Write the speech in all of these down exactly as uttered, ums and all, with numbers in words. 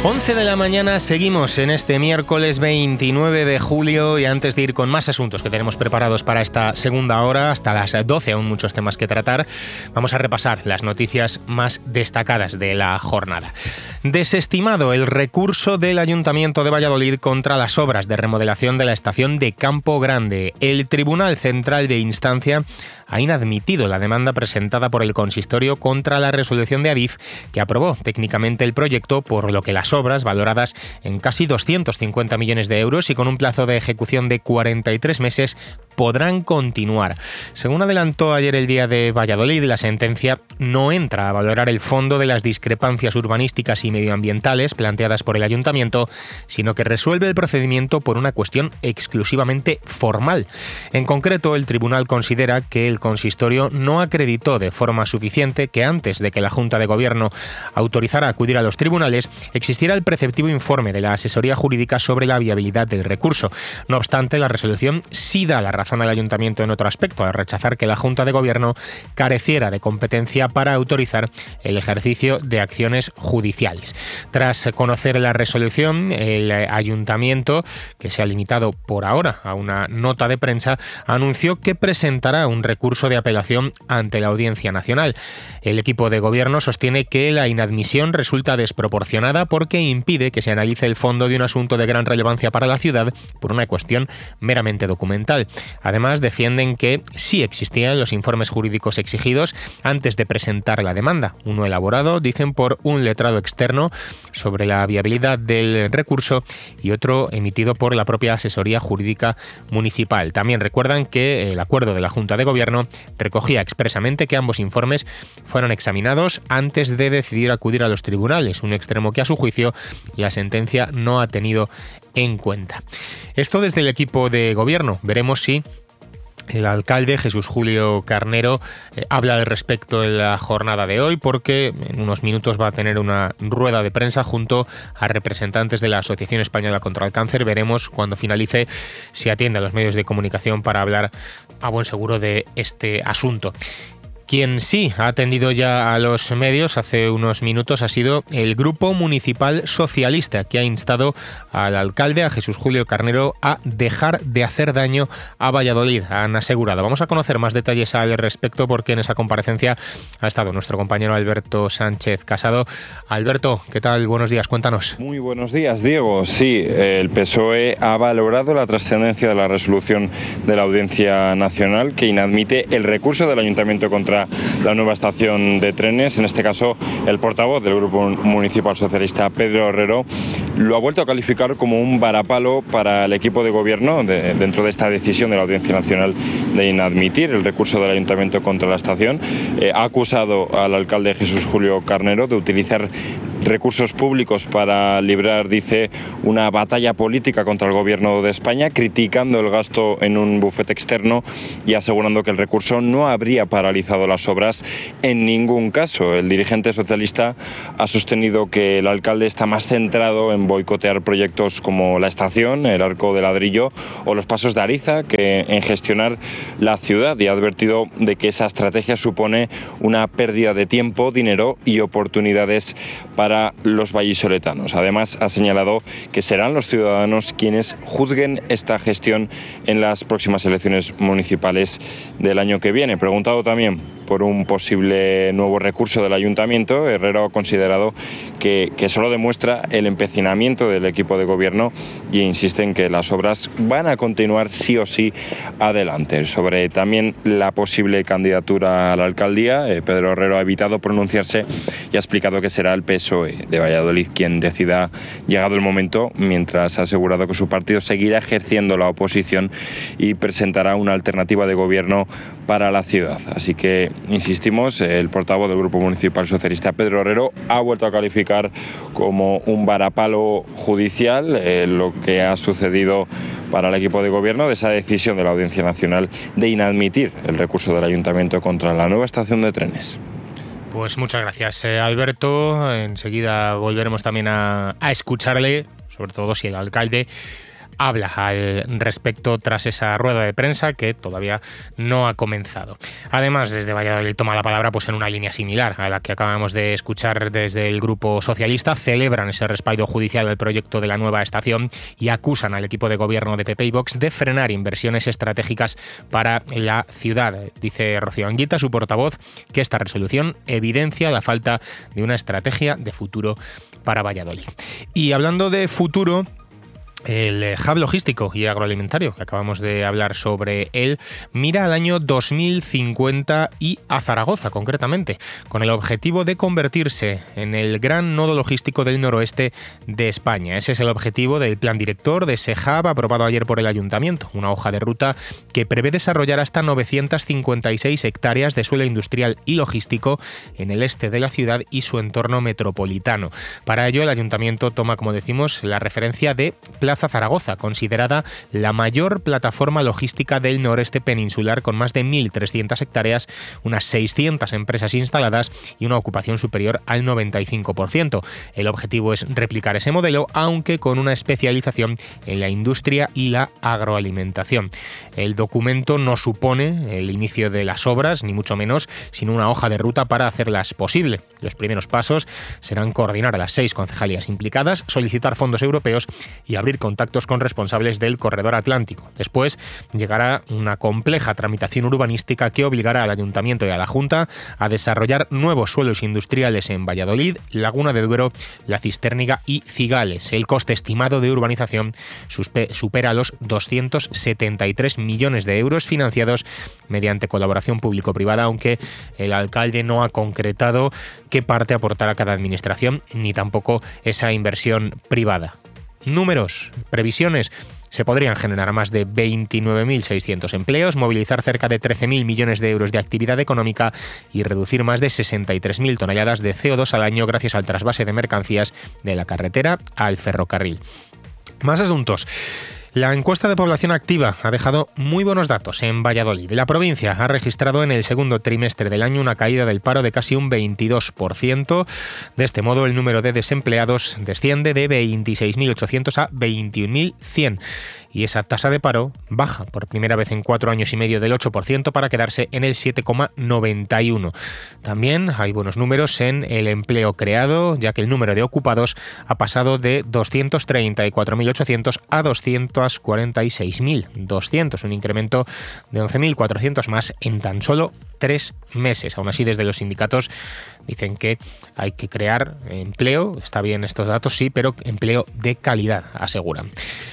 once de la mañana, seguimos en este miércoles veintinueve de julio y antes de ir con más asuntos que tenemos preparados para esta segunda hora, hasta las doce, aún muchos temas que tratar, vamos a repasar las noticias más destacadas de la jornada. Desestimado el recurso del Ayuntamiento de Valladolid contra las obras de remodelación de la estación de Campo Grande. El Tribunal Central de Instancia ha inadmitido la demanda presentada por el consistorio contra la resolución de Adif, que aprobó técnicamente el proyecto, por lo que las obras, valoradas en casi doscientos cincuenta millones de euros y con un plazo de ejecución de cuarenta y tres meses, podrán continuar. Según adelantó ayer el Día de Valladolid, la sentencia no entra a valorar el fondo de las discrepancias urbanísticas y medioambientales planteadas por el Ayuntamiento, sino que resuelve el procedimiento por una cuestión exclusivamente formal. En concreto, el tribunal considera que el consistorio no acreditó de forma suficiente que antes de que la Junta de Gobierno autorizara acudir a los tribunales, existiera el preceptivo informe de la asesoría jurídica sobre la viabilidad del recurso. No obstante, la resolución sí da la razón al Ayuntamiento en otro aspecto, al rechazar que la Junta de Gobierno careciera de competencia para autorizar el ejercicio de acciones judiciales. Tras conocer la resolución, el Ayuntamiento, que se ha limitado por ahora a una nota de prensa, anunció que presentará un recurso de apelación ante la Audiencia Nacional. El equipo de Gobierno sostiene que la inadmisión resulta desproporcionada porque impide que se analice el fondo de un asunto de gran relevancia para la ciudad por una cuestión meramente documental. Además, defienden que sí existían los informes jurídicos exigidos antes de presentar la demanda. Uno elaborado, dicen, por un letrado externo sobre la viabilidad del recurso y otro emitido por la propia asesoría jurídica municipal. También recuerdan que el acuerdo de la Junta de Gobierno recogía expresamente que ambos informes fueron examinados antes de decidir acudir a los tribunales, un extremo que a su juicio la sentencia no ha tenido en cuenta. Esto desde el equipo de Gobierno. Veremos si el alcalde Jesús Julio Carnero eh, habla al respecto en la jornada de hoy, porque en unos minutos va a tener una rueda de prensa junto a representantes de la Asociación Española contra el Cáncer. Veremos cuando finalice si atiende a los medios de comunicación para hablar a buen seguro de este asunto. Quien sí ha atendido ya a los medios hace unos minutos ha sido el Grupo Municipal Socialista, que ha instado al alcalde, a Jesús Julio Carnero, a dejar de hacer daño a Valladolid, han asegurado. Vamos a conocer más detalles al respecto porque en esa comparecencia ha estado nuestro compañero Alberto Sánchez Casado. Alberto, ¿qué tal? Buenos días, cuéntanos. Muy buenos días, Diego. Sí, el P S O E ha valorado la trascendencia de la resolución de la Audiencia Nacional que inadmite el recurso del Ayuntamiento contra la nueva estación de trenes. En este caso, el portavoz del Grupo Municipal Socialista, Pedro Herrero, lo ha vuelto a calificar como un varapalo para el equipo de Gobierno de, dentro de esta decisión de la Audiencia Nacional de inadmitir el recurso del Ayuntamiento contra la estación. Eh, ha acusado al alcalde Jesús Julio Carnero de utilizar recursos públicos para librar, dice, una batalla política contra el Gobierno de España, criticando el gasto en un bufete externo y asegurando que el recurso no habría paralizado las obras en ningún caso. El dirigente socialista ha sostenido que el alcalde está más centrado en boicotear proyectos como la estación, el Arco de Ladrillo o los Pasos de Ariza que en gestionar la ciudad, y ha advertido de que esa estrategia supone una pérdida de tiempo, dinero y oportunidades para para los vallisoletanos. Además, ha señalado que serán los ciudadanos quienes juzguen esta gestión en las próximas elecciones municipales del año que viene. Preguntado también por un posible nuevo recurso del Ayuntamiento, Herrero ha considerado que, que solo demuestra el empecinamiento del equipo de Gobierno y insiste en que las obras van a continuar sí o sí adelante. Sobre también la posible candidatura a la alcaldía, eh, Pedro Herrero ha evitado pronunciarse y ha explicado que será el P S O E de Valladolid quien decida llegado el momento, mientras ha asegurado que su partido seguirá ejerciendo la oposición y presentará una alternativa de gobierno para la ciudad. Así que, insistimos, el portavoz del Grupo Municipal Socialista, Pedro Herrero, ha vuelto a calificar como un varapalo judicial eh, lo que ha sucedido para el equipo de gobierno de esa decisión de la Audiencia Nacional de inadmitir el recurso del Ayuntamiento contra la nueva estación de trenes. Pues muchas gracias, eh, Alberto. Enseguida volveremos también a, a escucharle, sobre todo si el alcalde habla al respecto tras esa rueda de prensa que todavía no ha comenzado. Además, desde Valladolid toma la palabra pues en una línea similar a la que acabamos de escuchar desde el Grupo Socialista. Celebran ese respaldo judicial del proyecto de la nueva estación y acusan al equipo de gobierno de P P y Vox de frenar inversiones estratégicas para la ciudad. Dice Rocío Anguita, su portavoz, que esta resolución evidencia la falta de una estrategia de futuro para Valladolid. Y hablando de futuro, el hub logístico y agroalimentario, que acabamos de hablar sobre él, mira al año dos mil cincuenta y a Zaragoza concretamente, con el objetivo de convertirse en el gran nodo logístico del noroeste de España. Ese es el objetivo del plan director de ese hub aprobado ayer por el Ayuntamiento, una hoja de ruta que prevé desarrollar hasta novecientas cincuenta y seis hectáreas de suelo industrial y logístico en el este de la ciudad y su entorno metropolitano. Para ello, el Ayuntamiento toma, como decimos, la referencia de Plaza Zaragoza, considerada la mayor plataforma logística del noreste peninsular, con más de mil trescientas hectáreas, unas seiscientas empresas instaladas y una ocupación superior al noventa y cinco por ciento. El objetivo es replicar ese modelo, aunque con una especialización en la industria y la agroalimentación. El documento no supone el inicio de las obras, ni mucho menos, sino una hoja de ruta para hacerlas posible. Los primeros pasos serán coordinar a las seis concejalías implicadas, solicitar fondos europeos y abrir contactos con responsables del corredor atlántico. Después llegará una compleja tramitación urbanística que obligará al Ayuntamiento y a la Junta a desarrollar nuevos suelos industriales en Valladolid, Laguna de Duero, La Cistérniga y Cigales. El coste estimado de urbanización supera los doscientos setenta y tres millones de euros, financiados mediante colaboración público-privada, aunque el alcalde no ha concretado qué parte aportará cada administración, ni tampoco esa inversión privada. Números, previsiones. Se podrían generar más de veintinueve mil seiscientos empleos, movilizar cerca de trece mil millones de euros de actividad económica y reducir más de sesenta y tres mil toneladas de C O dos al año gracias al trasvase de mercancías de la carretera al ferrocarril. Más asuntos. La encuesta de población activa ha dejado muy buenos datos en Valladolid. La provincia ha registrado en el segundo trimestre del año una caída del paro de casi un veintidós por ciento. De este modo, el número de desempleados desciende de veintiséis mil ochocientos a veintiún mil cien. Y esa tasa de paro baja por primera vez en cuatro años y medio del ocho por ciento para quedarse en el siete coma noventa y uno. También hay buenos números en el empleo creado, ya que el número de ocupados ha pasado de doscientos treinta y cuatro mil ochocientos a doscientos cuarenta y seis mil doscientos, un incremento de once mil cuatrocientos más en tan solo tres meses. Aún así, desde los sindicatos dicen que hay que crear empleo. Está bien estos datos, sí, pero empleo de calidad, aseguran.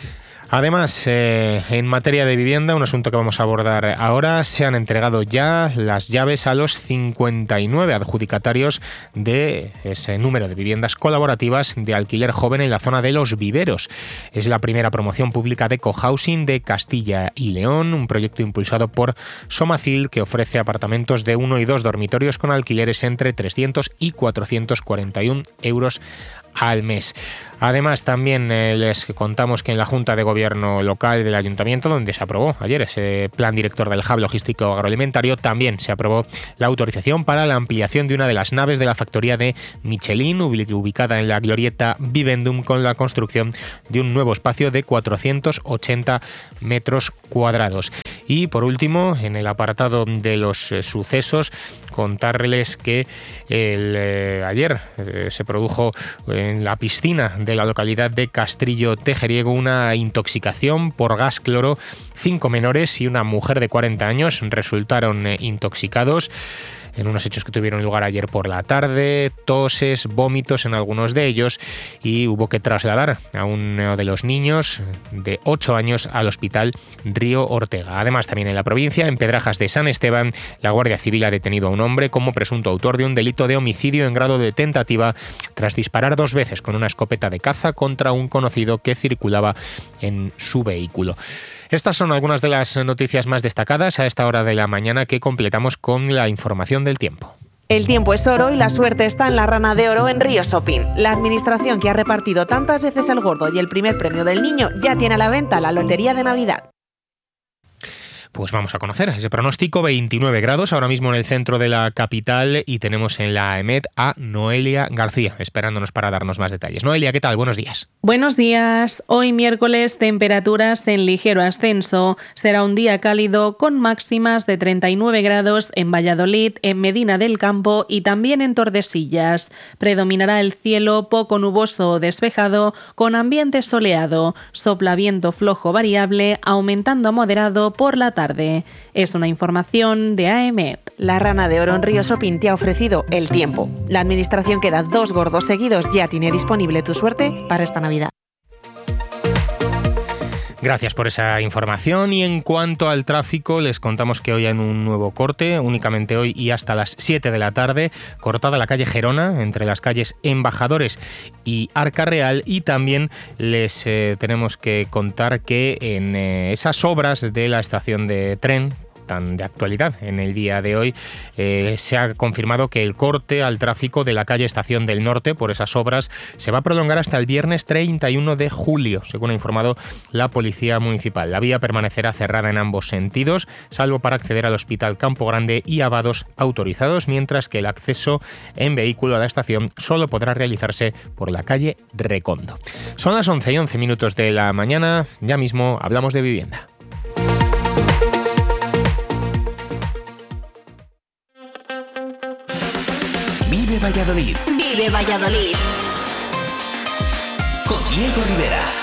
Además, eh, en materia de vivienda, un asunto que vamos a abordar ahora, se han entregado ya las llaves a los cincuenta y nueve adjudicatarios de ese número de viviendas colaborativas de alquiler joven en la zona de Los Viveros. Es la primera promoción pública de cohousing de Castilla y León, un proyecto impulsado por Somacil que ofrece apartamentos de uno y dos dormitorios con alquileres entre trescientos y cuatrocientos cuarenta y uno euros al mes. Además, también eh, les contamos que en la Junta de Gobierno local del Ayuntamiento, donde se aprobó ayer ese plan director del hub logístico agroalimentario, también se aprobó la autorización para la ampliación de una de las naves de la factoría de Michelin, ubicada en la glorieta Vivendum, con la construcción de un nuevo espacio de cuatrocientos ochenta metros cuadrados. Y por último, en el apartado de los eh, sucesos, contarles que el, eh, ayer eh, se produjo en la piscina de la localidad de Castrillo Tejeriego una intoxicación por gas cloro. Cinco menores y una mujer de cuarenta años resultaron eh, intoxicados en unos hechos que tuvieron lugar ayer por la tarde, toses, vómitos en algunos de ellos, y hubo que trasladar a uno de los niños de ocho años al hospital Río Ortega. Además, también en la provincia, en Pedrajas de San Esteban, la Guardia Civil ha detenido a un hombre como presunto autor de un delito de homicidio en grado de tentativa tras disparar dos veces con una escopeta de caza contra un conocido que circulaba en su vehículo. Estas son algunas de las noticias más destacadas a esta hora de la mañana, que completamos con la información del tiempo. El tiempo es oro y la suerte está en la rana de oro en Río Shopping. La administración que ha repartido tantas veces el gordo y el primer premio del niño ya tiene a la venta la lotería de Navidad. Pues vamos a conocer ese pronóstico. Veintinueve grados ahora mismo en el centro de la capital y tenemos en la EMET a Noelia García esperándonos para darnos más detalles. Noelia, ¿qué tal? Buenos días. Buenos días. Hoy miércoles temperaturas en ligero ascenso. Será un día cálido con máximas de treinta y nueve grados en Valladolid, en Medina del Campo y también en Tordesillas. Predominará el cielo poco nuboso o despejado con ambiente soleado. Sopla viento flojo variable aumentando a moderado por la tarde. Es una información de A E M E T. La Rana de Oro en Río Shopping te ha ofrecido el tiempo. La administración que da dos gordos seguidos ya tiene disponible tu suerte para esta Navidad. Gracias por esa información y en cuanto al tráfico les contamos que hoy hay un nuevo corte, únicamente hoy y hasta las siete de la tarde, cortada la calle Gerona entre las calles Embajadores y Arca Real y también les eh, tenemos que contar que en eh, esas obras de la estación de tren tan de actualidad en el día de hoy, eh, se ha confirmado que el corte al tráfico de la calle Estación del Norte por esas obras se va a prolongar hasta el viernes treinta y uno de julio, según ha informado la Policía Municipal. La vía permanecerá cerrada en ambos sentidos, salvo para acceder al Hospital Campo Grande y a vados autorizados, mientras que el acceso en vehículo a la estación solo podrá realizarse por la calle Recondo. Son las once y once minutos de la mañana, ya mismo hablamos de vivienda. Vive Valladolid. Vive Valladolid. Con Diego Rivera.